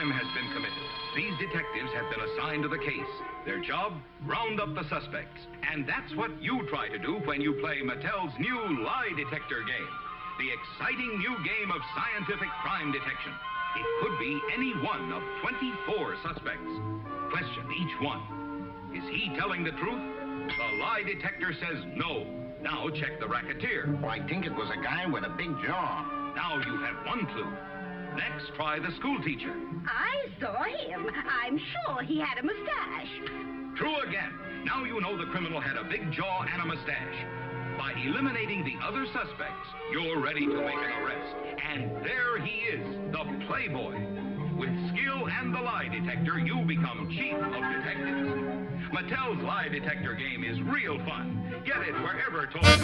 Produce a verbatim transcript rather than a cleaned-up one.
crime has been committed. These detectives have been assigned to the case. Their job, round up the suspects. And that's what you try to do when you play Mattel's new lie detector game. The exciting new game of scientific crime detection. It could be any one of twenty-four suspects. Question each one. Is he telling the truth? The lie detector says no. Now check the racketeer. Well, I think it was a guy with a big jaw. Now you have one clue. Next, try the school teacher. I saw him. I'm sure he had a mustache. True again. Now you know the criminal had a big jaw and a mustache. By eliminating the other suspects, you're ready to make an arrest. And there he is, the Playboy. With skill and the lie detector, you become chief of detectives. Mattel's lie detector game is real fun. Get it wherever toys